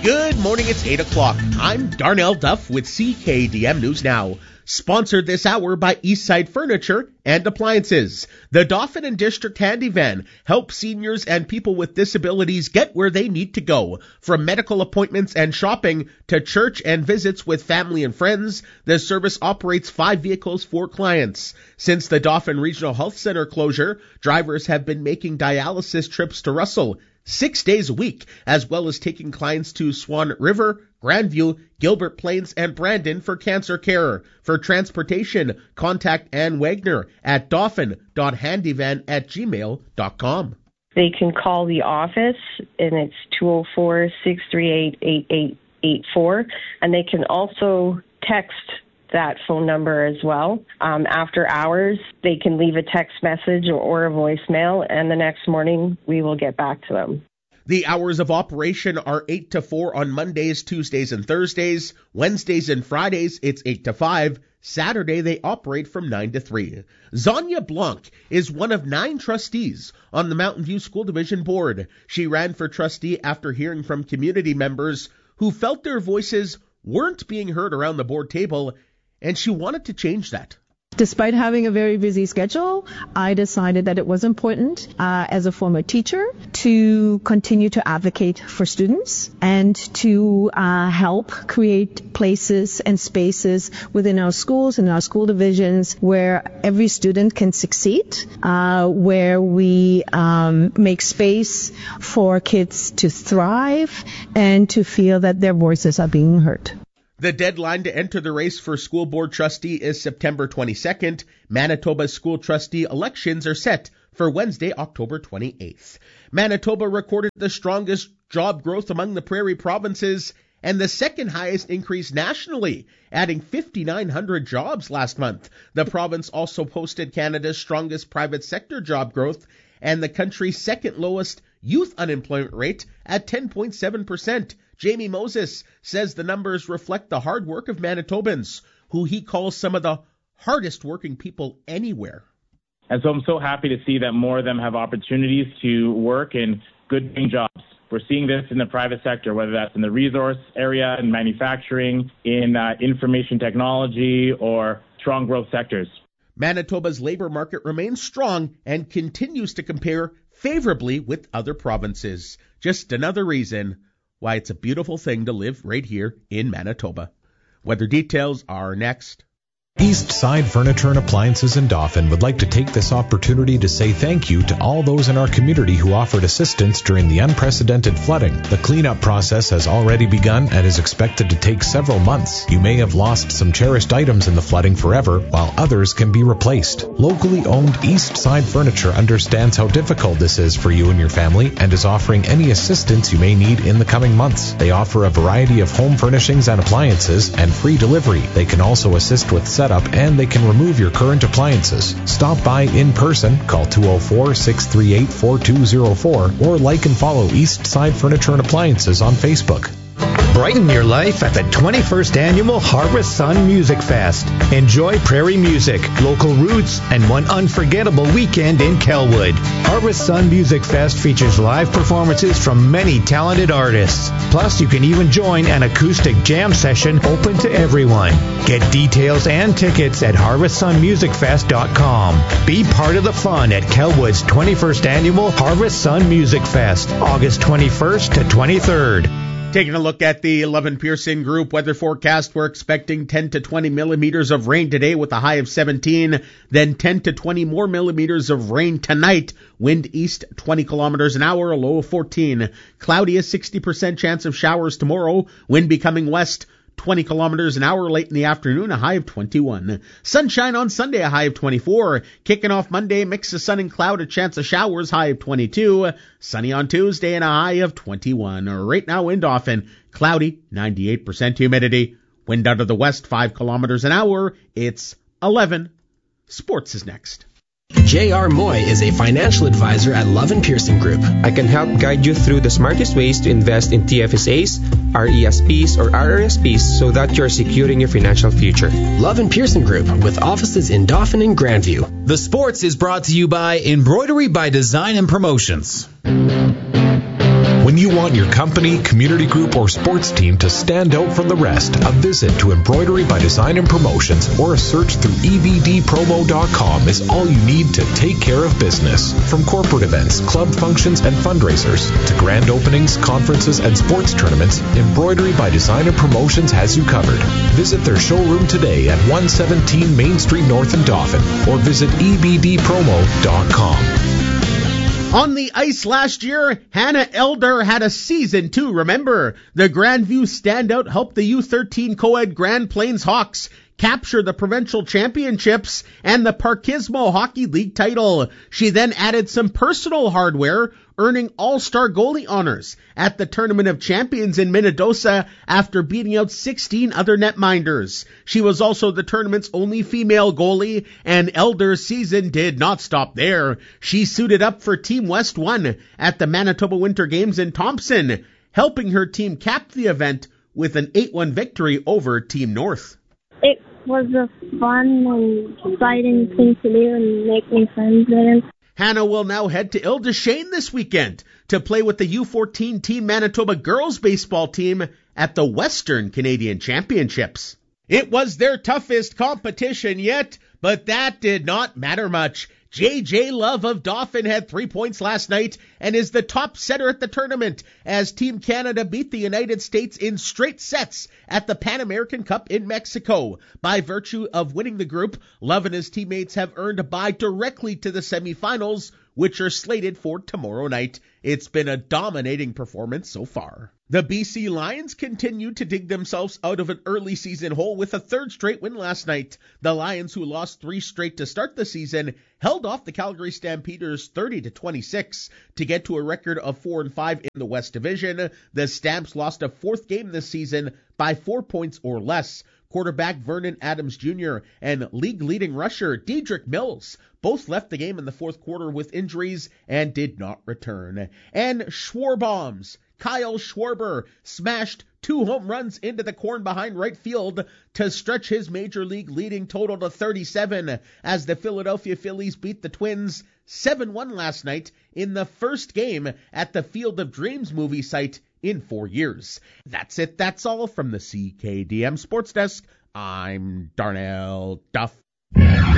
Good morning, it's 8 o'clock. I'm Darnell Duff with CKDM News Now. Sponsored this hour by Eastside Furniture and Appliances. The Dauphin and District Handy Van helps seniors and people with disabilities get where they need to go. From medical appointments and shopping to church and visits with family and friends, the service operates 5 vehicles for clients. Since the Dauphin Regional Health Center closure, drivers have been making dialysis trips to Russell 6 days a week, as well as taking clients to Swan River, Grandview, Gilbert Plains, and Brandon for cancer care. For transportation, contact Ann Wagner at dauphin.handyvan@gmail.com. They can call the office, and it's 204-638-8884, and they can also text that phone number as well. After hours, they can leave a text message or a voicemail, and the next morning we will get back to them. The hours of operation are 8 to 4 on Mondays, Tuesdays, and Thursdays. Wednesdays and Fridays, it's 8 to 5. Saturday, they operate from 9 to 3. Zonia Blanc is one of 9 trustees on the Mountain View School Division Board. She ran for trustee after hearing from community members who felt their voices weren't being heard around the board table, and she wanted to change that. Despite having a very busy schedule, I decided that it was important as a former teacher to continue to advocate for students and to help create places and spaces within our schools and our school divisions where every student can succeed, where we make space for kids to thrive and to feel that their voices are being heard. The deadline to enter the race for school board trustee is September 22nd. Manitoba's school trustee elections are set for Wednesday, October 28th. Manitoba recorded the strongest job growth among the prairie provinces and the second highest increase nationally, adding 5,900 jobs last month. The province also posted Canada's strongest private sector job growth and the country's second lowest youth unemployment rate at 10.7%. Jamie Moses says the numbers reflect the hard work of Manitobans, who he calls some of the hardest working people anywhere. And so I'm so happy to see that more of them have opportunities to work in good paying jobs. We're seeing this in the private sector, whether that's in the resource area, in manufacturing, in information technology, or strong growth sectors. Manitoba's labor market remains strong and continues to compare favorably with other provinces. Just another reason why it's a beautiful thing to live right here in Manitoba. Weather details are next. Eastside Furniture and Appliances in Dauphin would like to take this opportunity to say thank you to all those in our community who offered assistance during the unprecedented flooding. The cleanup process has already begun and is expected to take several months. You may have lost some cherished items in the flooding forever, while others can be replaced. Locally owned Eastside Furniture understands how difficult this is for you and your family and is offering any assistance you may need in the coming months. They offer a variety of home furnishings and appliances and free delivery. They can also assist with setup and they can remove your current appliances. Stop by in person, call 204-638-4204 or like and follow Eastside Furniture and Appliances on Facebook. Brighten your life at the 21st Annual Harvest Sun Music Fest. Enjoy prairie music, local roots, and one unforgettable weekend in Kelwood. Harvest Sun Music Fest features live performances from many talented artists. Plus, you can even join an acoustic jam session open to everyone. Get details and tickets at harvestsunmusicfest.com. Be part of the fun at Kelwood's 21st Annual Harvest Sun Music Fest, August 21st to 23rd. Taking a look at the Love & Pearson Group weather forecast, we're expecting 10 to 20 millimeters of rain today with a high of 17, then 10 to 20 more millimeters of rain tonight. Wind east 20 kilometers an hour, a low of 14. Cloudy, a 60% chance of showers tomorrow. Wind becoming west 20 kilometers an hour late in the afternoon, a high of 21. Sunshine on Sunday, a high of 24. Kicking off Monday, mix of sun and cloud, a chance of showers, high of 22. Sunny on Tuesday and a high of 21. Right now in Dauphin, cloudy, 98% humidity. Wind out of the west, 5 kilometers an hour. It's 11. Sports is next. J.R. Moy is a financial advisor at Love & Pearson Group. I can help guide you through the smartest ways to invest in TFSAs, RESPs, or RRSPs so that you're securing your financial future. Love & Pearson Group, with offices in Dauphin and Grandview. The sports is brought to you by Embroidery by Design and Promotions. When you want your company, community group, or sports team to stand out from the rest, a visit to Embroidery by Design and Promotions or a search through ebdpromo.com is all you need to take care of business. From corporate events, club functions, and fundraisers to grand openings, conferences, and sports tournaments, Embroidery by Design and Promotions has you covered. Visit their showroom today at 117 Main Street North in Dauphin or visit ebdpromo.com. On the ice last year, Hannah Elder had a season too. Remember, the Grandview standout helped the U13 co-ed Grand Plains Hawks capture the provincial championships and the Parkismo Hockey League title. She then added some personal hardware, earning All-Star goalie honors at the Tournament of Champions in Minnedosa after beating out 16 other netminders. She was also the tournament's only female goalie, and Elder's season did not stop there. She suited up for Team West 1 at the Manitoba Winter Games in Thompson, helping her team cap the event with an 8-1 victory over Team North. It was a fun and exciting thing to do and make new friends there. Hannah will now head to Ile-des-Chênes this weekend to play with the U14 Team Manitoba girls baseball team at the Western Canadian Championships. It was their toughest competition yet, but that did not matter much. J.J. Love of Dauphin had 3 points last night and is the top setter at the tournament as Team Canada beat the United States in straight sets at the Pan American Cup in Mexico. By virtue of winning the group, Love and his teammates have earned a bye directly to the semifinals, which are slated for tomorrow night. It's been a dominating performance so far. The BC Lions continue to dig themselves out of an early season hole with a third straight win last night. The Lions, who lost 3 straight to start the season, held off the Calgary Stampeders 30-26 to get to a record of 4-5 in the West Division. The Stamps lost a 4th game this season by 4 points or less. Quarterback Vernon Adams Jr. and league-leading rusher Dedrick Mills both left the game in the fourth quarter with injuries and did not return. And Schwarbombs, Kyle Schwarber smashed 2 home runs into the corn behind right field to stretch his major league leading total to 37 as the Philadelphia Phillies beat the Twins 7-1 last night in the first game at the Field of Dreams movie site in 4 years. That's it. That's all from the CKDM Sports Desk. I'm Darnell Duff.